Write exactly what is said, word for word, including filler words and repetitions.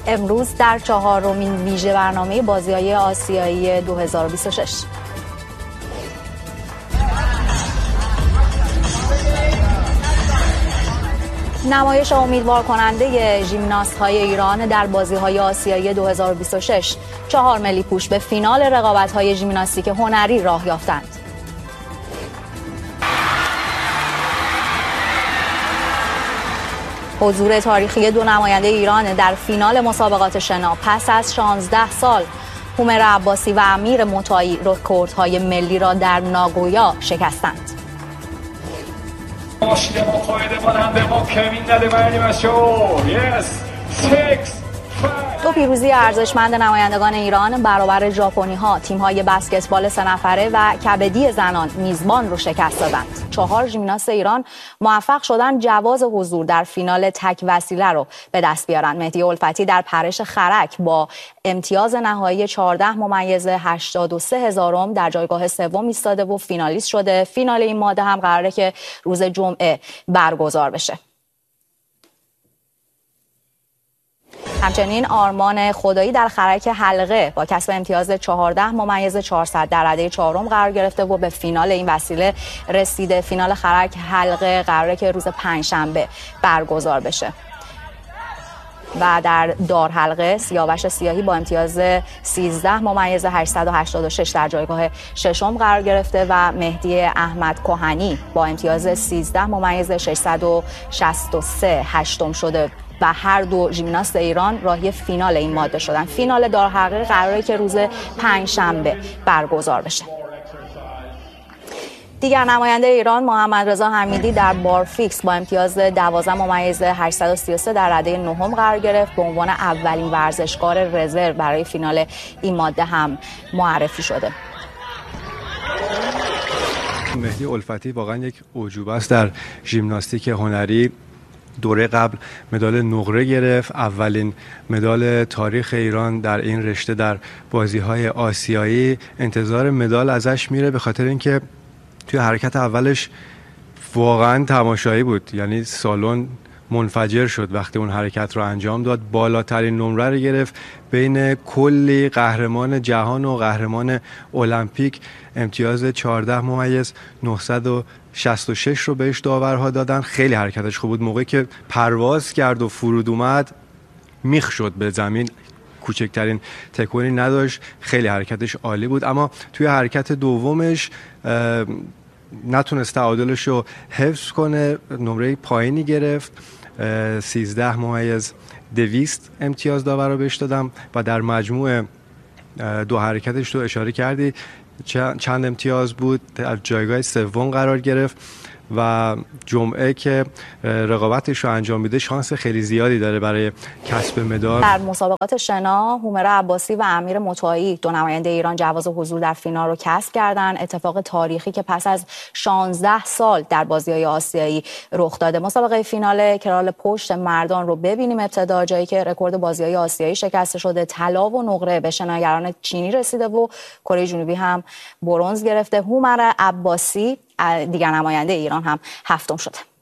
امروز در چهارمین ویژه برنامه بازی‌های آسیایی دو هزار و بیست و شش. نمایش امیدوار کننده ژیمناست‌های ایران در بازی‌های آسیایی دو هزار و بیست و شش. چهار ملی پوش به فینال رقابت‌های ژیمناستیک هنری راه یافتند. حضور تاریخی دو نماینده ایران در فینال مسابقات شنا پس از شانزده سال. هومر عباسی و امیر مطاعی رکوردهای ملی را در ناگویا شکستند. دو پیروزی ارزشمند نمایندگان ایران برابر ژاپنی‌ها، تیم‌های بسکتبال سه نفره و کبدی زنان میزبان رو شکست دادند. چهار ژیمناست ایران موفق شدن جواز حضور در فینال تک وسیله رو به دست بیارن. مهدی الفتی در پرش خرک با امتیاز نهایی چهارده ممیز هشتاد و سه هزارم در جایگاه سوم ایستاده و فینالیست شده. فینال این ماده هم قراره که روز جمعه برگزار بشه. همچنین آرمان خدایی در خرک حلقه با کسب امتیاز چهارده ممیز چهارصد در رده چهارم قرار گرفته و به فینال این وسیله رسیده. فینال خرک حلقه قراره که روز پنجشنبه برگزار بشه. و در دار حلقه سیاوش سیاهی با امتیاز سیزده ممیز هشتصد و هشتاد و شش در جایگاه ششم قرار گرفته و مهدی احمد کهنی با امتیاز سیزده ممیز ششصد و شصت و سه هشتم شده و هر دو ژیمناست ایران راهی فینال این ماده شدن. فینال دار حلقه قراره که روز پنجشنبه برگزار بشه. دیگر نماینده ایران محمد رضا حمیدی در بارفیکس با امتیاز دوازده ممیز هشتصد و سی و سه در رده نهم قرار گرفت. به عنوان اولین ورزشکار رزرو برای فینال این ماده هم معرفی شده. مهدی الفتی واقعا یک اعجوبه است در ژیمناستیک هنری. دوره قبل مدال نقره گرفت، اولین مدال تاریخ ایران در این رشته در بازی‌های آسیایی. انتظار مدال ازش میره به خاطر اینکه توی حرکت اولش واقعا تماشایی بود، یعنی سالن منفجر شد وقتی اون حرکت رو انجام داد. بالاترین نمره رو گرفت بین کلی قهرمان جهان و قهرمان المپیک. امتیاز چهارده ممیز نهصد و شصت و شش رو بهش داورها دادن. خیلی حرکتش خوب بود. موقعی که پرواز کرد و فرود اومد میخ شد به زمین، کوچکترین تکونی نداشت. خیلی حرکتش عالی بود، اما توی حرکت دومش نتونست تعادلش رو حفظ کنه، نمره پایینی گرفت. سیزده ممیز دویست امتیاز داور رو بهش دادم و در مجموع دو حرکتش رو اشاره کردی چند امتیاز بود. در جایگاه سوم قرار گرفت و جمعه که رقابتش رو انجام میده شانس خیلی زیادی داره برای کسب مدال. در مسابقات شنا هومر عباسی و امیر مطاعی دو نماینده ایران جواز حضور در فینال رو کسب کردن. اتفاق تاریخی که پس از شانزده سال در بازی‌های آسیایی رخ داده. مسابقه فینال کرال پشت مردان رو ببینیم. ابتدا جایی که رکورد بازی‌های آسیایی شکسته شده، طلا و نقره به شناگران چینی رسیده و کره جنوبی هم برنز گرفته. هومر عباسی دیگر نماینده ایران هم هفتم شده.